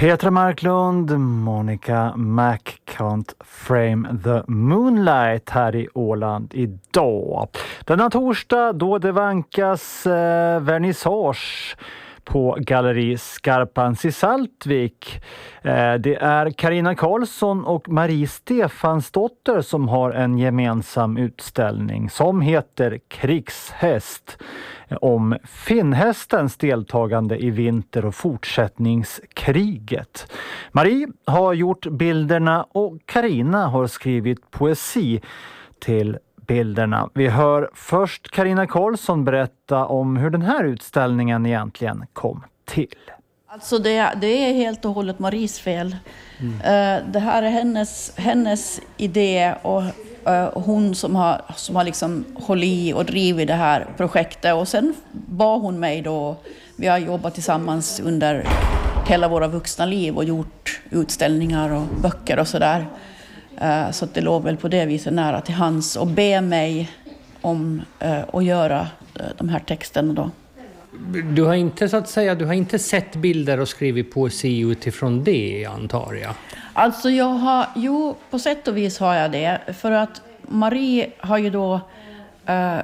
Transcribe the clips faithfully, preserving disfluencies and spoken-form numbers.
Petra Marklund, Monica Mac Can't Frame the Moonlight här i Åland idag. Denna torsdag då det vankas eh, vernissage på galleri Skarpans i Saltvik. Eh, det är Carina Karlsson och Marie Stefansdotter som har en gemensam utställning som heter Krigshäst, om finnhästens deltagande i vinter- och fortsättningskriget. Marie har gjort bilderna och Carina har skrivit poesi till bilderna. Vi hör först Carina Karlsson berätta om hur den här utställningen egentligen kom till. Alltså det, det är helt och hållet Maries fel. Mm. Uh, det här är hennes, hennes idé och uh, hon som har, som har liksom hållit i och drivit det här projektet. Och sen bad hon mig då, vi har jobbat tillsammans under hela våra vuxna liv och gjort utställningar och böcker och sådär. Uh, så att det låg väl på det viset nära till hands och be mig om uh, att göra uh, de här texterna då. Du har inte så att säga, du har inte sett bilder och skrivit poesi utifrån det, antar jag? Alltså jag har, jo på sätt och vis har jag det. För att Marie har ju då uh,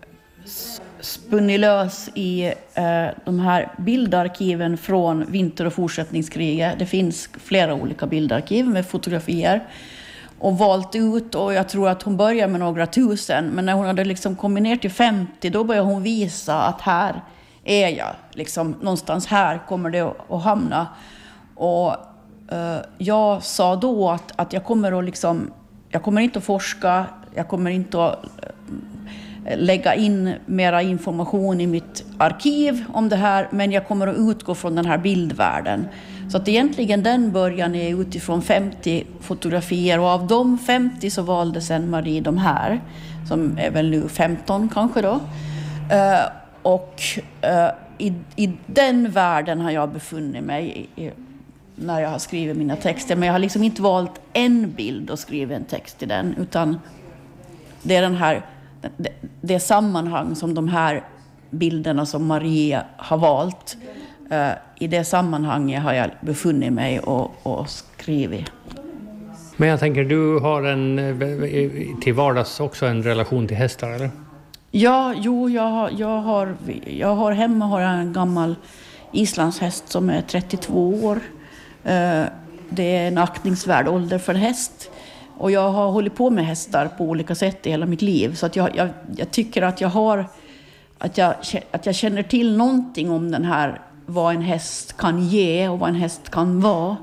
spunnit lös i uh, de här bildarkiven från vinter- och fortsättningskriget. Det finns flera olika bildarkiv med fotografier. Och valt ut, och jag tror att hon började med några tusen. Men när hon hade liksom kommit ner till femtio, då började hon visa att här är jag. Liksom, någonstans här kommer det att, att hamna. Och uh, jag sa då att, att jag kommer att liksom, jag kommer inte att forska, jag kommer inte att uh, lägga in mera information i mitt arkiv om det här, men jag kommer att utgå från den här bildvärlden. Så att egentligen den början är utifrån femtio fotografier, och av de femtio så valde sen Marie de här, som är väl nu femton kanske då. Uh, och uh, i, i den världen har jag befunnit mig i, i, när jag har skrivit mina texter. Men jag har liksom inte valt en bild och skrivit en text i den, utan det är den här, det, det sammanhang som de här bilderna som Maria har valt. Uh, I det sammanhanget har jag befunnit mig och, och skrivit. Men jag tänker, du har en till vardags också en relation till hästar, eller? Ja, jo, jag har, jag har, jag har hemma har jag en gammal islandshäst som är trettiotvå år. Uh, det är en aktningsvärd ålder för en häst. Och jag har hållit på med hästar på olika sätt i hela mitt liv. Så att jag, jag, jag tycker att jag har, att jag, att jag känner till någonting om den här, vad en häst kan ge och vad en häst kan vara.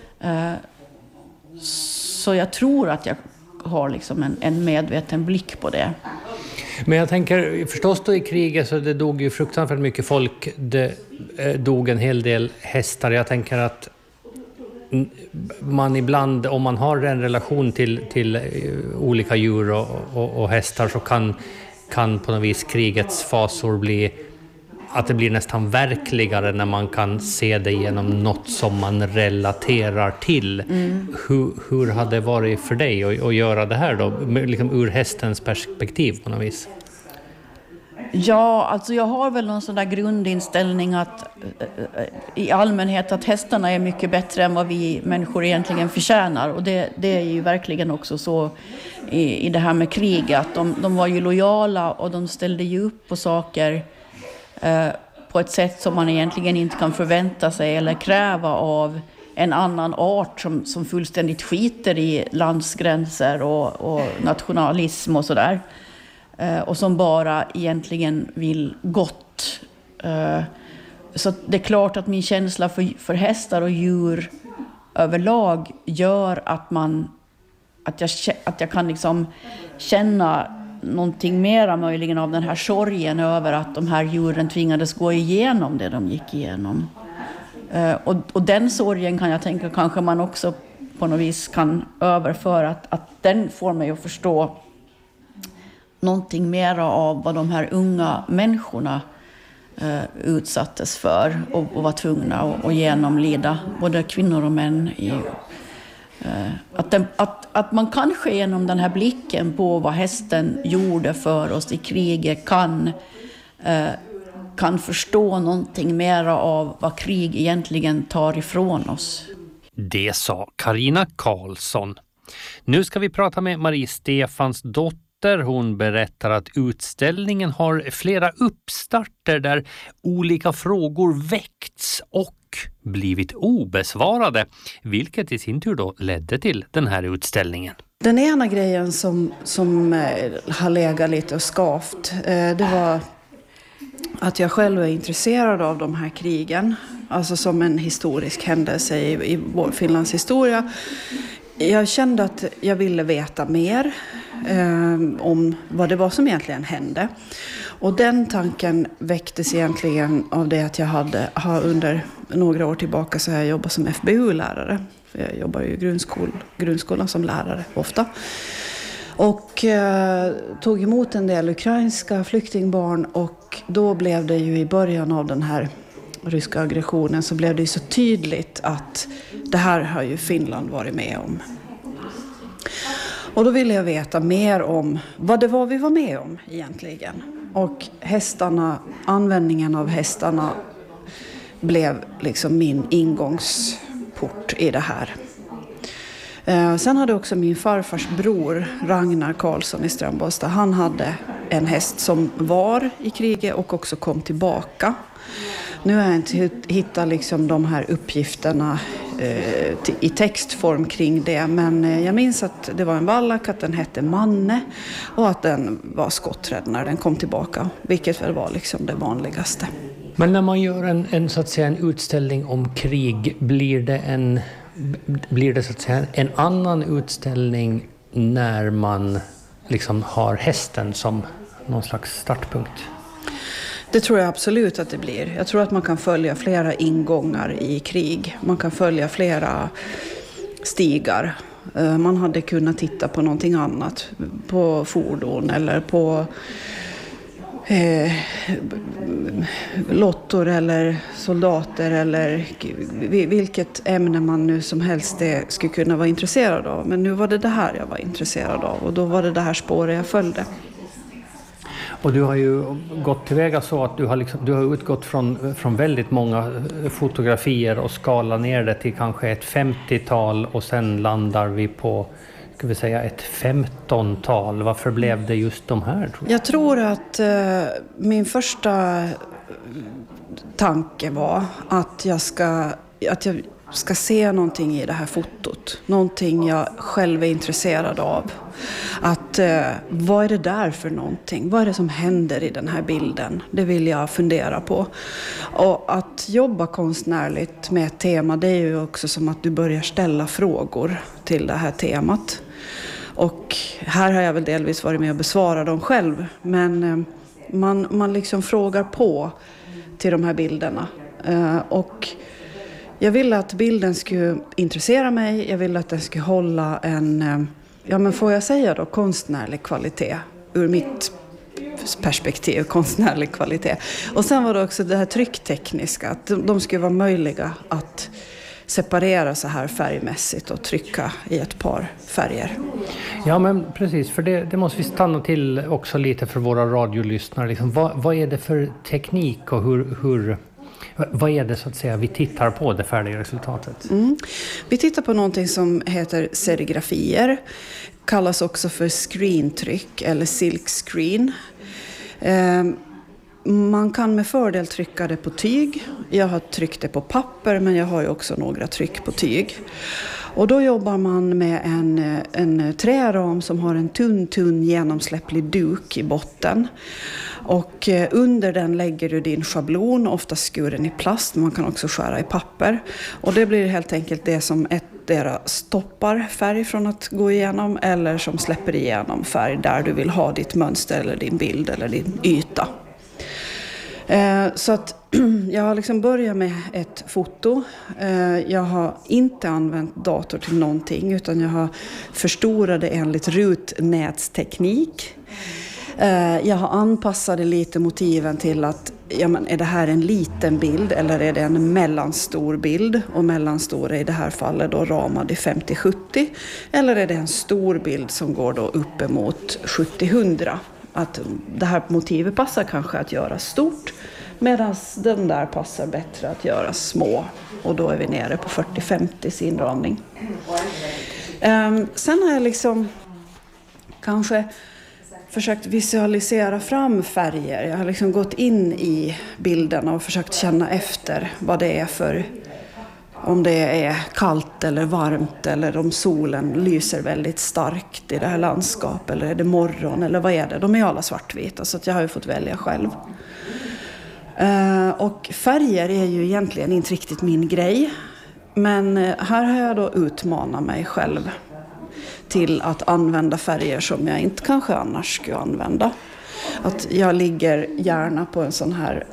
Så jag tror att jag har liksom en, en medveten blick på det. Men jag tänker, förstås då i kriget så det dog ju fruktansvärt mycket folk. Det dog en hel del hästar. Jag tänker att man ibland, om man har en relation till, till olika djur och, och, och hästar, så kan, kan på något vis krigets fasor bli, att det blir nästan verkligare när man kan se det genom något som man relaterar till. Mm. Hur, hur har det varit för dig att, att göra det här då, liksom ur hästens perspektiv på något vis? Ja, alltså jag har väl någon sån där grundinställning att i allmänhet att hästarna är mycket bättre än vad vi människor egentligen förtjänar. Och det, det är ju verkligen också så i, i det här med krig, att de, de var ju lojala och de ställde ju upp på saker eh, på ett sätt som man egentligen inte kan förvänta sig eller kräva av en annan art som, som fullständigt skiter i landsgränser och, och nationalism och sådär. Och som bara egentligen vill gott. Så det är klart att min känsla för, för hästar och djur överlag gör att man att jag, att jag kan liksom känna någonting mera möjligen av den här sorgen över att de här djuren tvingades gå igenom det de gick igenom. Och, och den sorgen kan jag tänka kanske man också på något vis kan överföra, att, att den får mig att förstå någonting mera av vad de här unga människorna eh, utsattes för och, och var tvungna att, att genomlida, både kvinnor och män. I, eh, att, den, att, att man kanske genom den här blicken på vad hästen gjorde för oss i kriget kan, eh, kan förstå någonting mera av vad krig egentligen tar ifrån oss. Det sa Carina Karlsson. Nu ska vi prata med Marie Stefans dotter. Hon berättar att utställningen har flera uppstarter där olika frågor väckts och blivit obesvarade, vilket i sin tur då ledde till den här utställningen. Den ena grejen som, som har legat lite och skavt, det var att jag själv är intresserad av de här krigen. Alltså som en historisk händelse i, i vår Finlands historia. Jag kände att jag ville veta mer eh, om vad det var som egentligen hände. Och den tanken väcktes egentligen av det att jag hade har under några år tillbaka så har jag jobbat som F B U-lärare. Jag jobbar ju i grundskol, grundskolan som lärare ofta. Och eh, tog emot en del ukrainska flyktingbarn, och då blev det ju i början av den här ryska aggressionen så blev det ju så tydligt att det här har ju Finland varit med om. Och då ville jag veta mer om vad det var vi var med om egentligen. Och hästarna, användningen av hästarna blev liksom min ingångsport i det här. Eh, sen hade också min farfars bror Ragnar Karlsson i Strömbostad. Han hade en häst som var i kriget och också kom tillbaka. Nu har jag inte hittat liksom de här uppgifterna eh, t- i textform kring det. Men eh, jag minns att det var en vallack, att den hette Manne och att den var skotträdd när den kom tillbaka. Vilket väl var liksom det vanligaste. Men när man gör en, en, så att säga, en utställning om krig, blir det, en, blir det så att säga, en annan utställning när man liksom har hästen som någon slags startpunkt? Det tror jag absolut att det blir. Jag tror att man kan följa flera ingångar i krig. Man kan följa flera stigar. Man hade kunnat titta på någonting annat. På fordon eller på eh, lottor eller soldater eller vilket ämne man nu som helst det skulle kunna vara intresserad av. Men nu var det det här jag var intresserad av, och då var det det här spåret jag följde. Och du har ju gått tillväga så att du har, liksom, du har utgått från, från väldigt många fotografier och skalat ner det till kanske ett femtiotal, och sen landar vi på, ska vi säga, ett femtontal. Varför blev det just de här? Tror jag? jag tror att eh, min första tanke var att jag ska, att jag ska se någonting i det här fotot. Någonting jag själv är intresserad av. Att eh, vad är det där för någonting? Vad är det som händer i den här bilden? Det vill jag fundera på. Och att jobba konstnärligt med ett tema, det är ju också som att du börjar ställa frågor till det här temat. Och här har jag väl delvis varit med och besvara dem själv. Men eh, man, man liksom frågar på till de här bilderna. Eh, och jag ville att bilden skulle intressera mig. Jag ville att den skulle hålla en, ja men får jag säga då, konstnärlig kvalitet. Ur mitt perspektiv, konstnärlig kvalitet. Och sen var det också det här trycktekniska. Att de skulle vara möjliga att separera så här färgmässigt och trycka i ett par färger. Ja men precis, för det, det måste vi stanna till också lite för våra radiolyssnare. Liksom, vad, vad är det för teknik och hur... hur vad är det så att säga vi tittar på, det färdiga resultatet? Mm. Vi tittar på någonting som heter serigrafier. Kallas också för screentryck eller silkscreen. Eh, man kan med fördel trycka det på tyg. Jag har tryckt det på papper, men jag har ju också några tryck på tyg. Och då jobbar man med en, en träram som har en tunn, tunn genomsläpplig duk i botten. Och under den lägger du din schablon, ofta skuren i plast, men man kan också skära i papper. Och det blir helt enkelt det som ettdera stoppar färg från att gå igenom eller som släpper igenom färg där du vill ha ditt mönster eller din bild eller din yta. Så att jag har liksom börjat med ett foto. Jag har inte använt dator till någonting, utan jag har förstorat det enligt rutnätsteknik. Jag har anpassat lite motiven till att ja, men är det här en liten bild eller är det en mellanstor bild? Och mellanstor är i det här fallet då ramad i femtio sjuttio. Eller är det en stor bild som går då uppemot sjuttio hundra? Att det här motivet passar kanske att göra stort. Medan den där passar bättre att göra små. Och då är vi nere på fyrtio femtio inramning. Um, sen har jag liksom kanske försökt visualisera fram färger. Jag har liksom gått in i bilden och försökt känna efter vad det är för... Om det är kallt eller varmt eller om solen lyser väldigt starkt i det här landskapet. Eller är det morgon eller vad är det? De är alla svartvita så att jag har ju fått välja själv. Uh, och färger är ju egentligen inte riktigt min grej. Men här har jag då utmanat mig själv till att använda färger som jag inte kanske annars skulle använda. Att jag ligger gärna på en sån här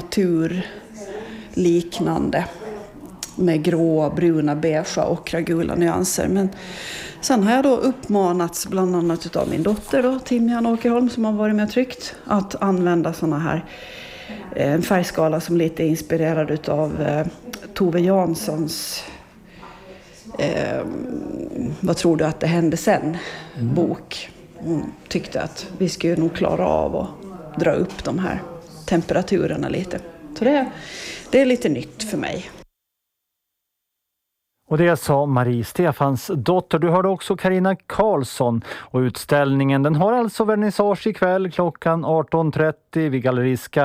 naturliknande med grå, bruna, beige och gula nyanser. Men sen har jag då uppmanats bland annat av min dotter då, Timjan Åkerholm som har varit med och tryckt att använda såna här en färgskala som lite är inspirerad av eh, Tove Janssons eh, Vad tror du att det hände sen? Mm. Bok. Hon tyckte att vi skulle nog klara av att dra upp de här temperaturerna lite. Så det, det är lite nytt för mig. Och det sa Marie Stefans dotter. Du hörde också Carina Karlsson och utställningen den har alltså vernissage ikväll klockan arton trettio vid Galleriska